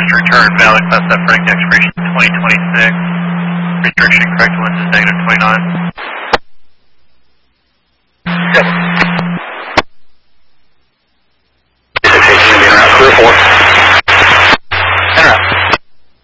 Return valid class F rank expiration 2026. Restriction correct lens is -29.